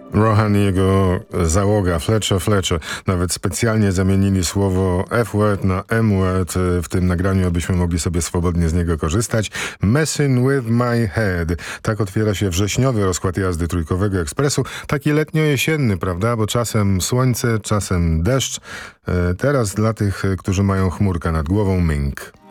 Rohan i jego załoga, Fletcher. Nawet specjalnie zamienili słowo F-word na M-word w tym nagraniu, abyśmy mogli sobie swobodnie z niego korzystać. Messing with my head. Tak otwiera się wrześniowy rozkład jazdy Trójkowego Ekspresu. Taki letnio-jesienny, prawda? Bo czasem słońce, czasem deszcz. Teraz dla tych, którzy mają chmurkę nad głową, Mink.